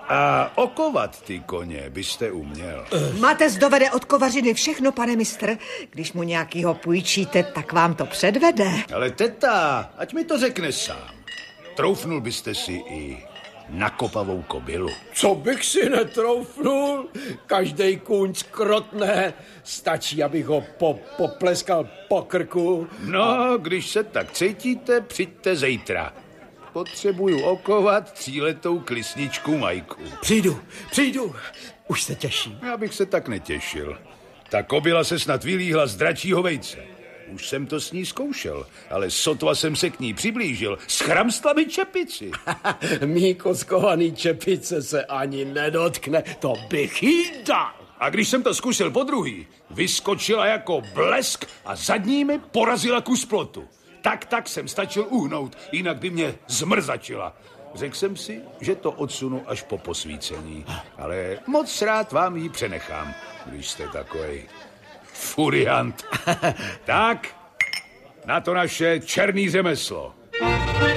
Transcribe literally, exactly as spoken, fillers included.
A okovat ty koně byste uměl. Matez dovede od kovařiny všechno, pane mistr. Když mu nějakýho půjčíte, tak vám to předvede. Ale teta, ať mi to řekne sám. Troufnul byste si i na kopavou kobylu. Co bych si netroufnul? Každej kůň skrotne. Stačí, abych ho po, popleskal po krku. No, když se tak cítíte, přijďte zítra. Potřebuju okovat tříletou klisničku Majku. Přijdu, přijdu. Už se těším. Já bych se tak netěšil. Ta kobyla se snad vylíhla z dračího vejce. Už jsem to s ní zkoušel, ale sotva jsem se k ní přiblížil. Schramstla mi čepici. Mý koskovaný čepice se ani nedotkne, to bych jí dal. A když jsem to zkusil podruhý, vyskočila jako blesk a zadními porazila kus plotu. Tak, tak jsem stačil uhnout, jinak by mě zmrzačila. Řekl jsem si, že to odsunu až po posvícení, ale moc rád vám ji přenechám, když jste takovej furiant. Tak, na to naše černý řemeslo.